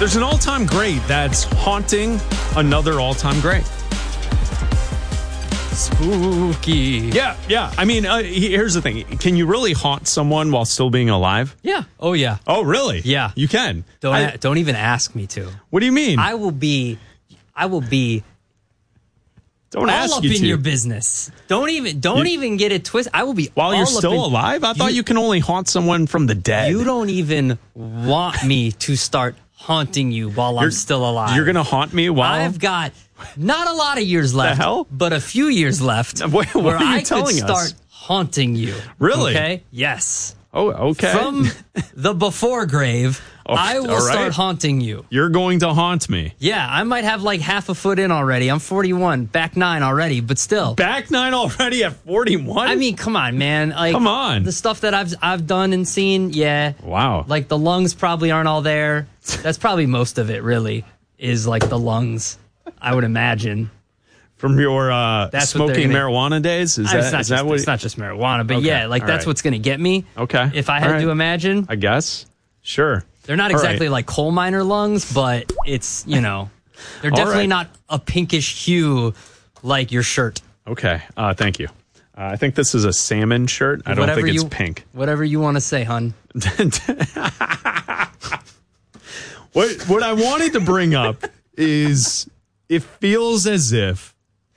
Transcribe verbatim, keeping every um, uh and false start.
There's an all-time great that's haunting another all-time great. Spooky. Yeah, yeah. I mean, uh, here's the thing. Can you really haunt someone while still being alive? Yeah. Oh, yeah. Oh, really? Yeah. You can. Don't I, don't even ask me to. What do you mean? I will be, I will be don't all ask up you in to. your business. Don't even don't You- even get it twisted. I will be While all you're up still in- alive? I thought you can only haunt someone from the dead. You don't even want me to start haunting you while I'm You're- still alive. You're going to haunt me while... I've got not a lot of years left, hell? but a few years left What- what where are you I telling could us? start haunting you. Really? Okay? Yes. Oh, okay. From the before grave, Okay, I will all right. start haunting you. You're going to haunt me. Yeah, I might have like half a foot in already. I'm forty-one, back nine already, but still. Back nine already at forty-one? I mean, come on, man. Like, Come on. The stuff that I've I've done and seen, yeah. Wow. Like the lungs probably aren't all there. That's probably most of it, really, is like the lungs, I would imagine. From your uh, That's what they're smoking gonna- marijuana days? Is I- that, it's not, is just, that what... it's not just marijuana, but Okay, yeah, like all that's right. what's going to get me. Okay. If I all had right. to imagine. I guess. Sure. They're not All right. exactly like coal miner lungs, but it's, you know, they're All definitely right. not a pinkish hue like your shirt. Okay. Uh, thank you. Uh, I think this is a salmon shirt. I don't Whatever think it's you- pink. Whatever you want to say, hun. What what I wanted to bring up is it feels as if